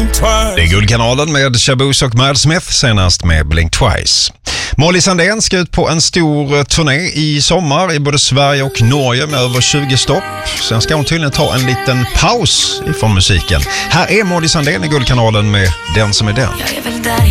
blink twice. Det är Guldkanalen med Shaboos och Miles Smith, senast med Blink Twice. Molly Sandén ska ut på en stor turné i sommar i både Sverige och Norge med över 20 stopp. Sen ska hon tydligen ta en liten paus ifrån musiken. Här är Molly Sandén i Guldkanalen med Den som är den.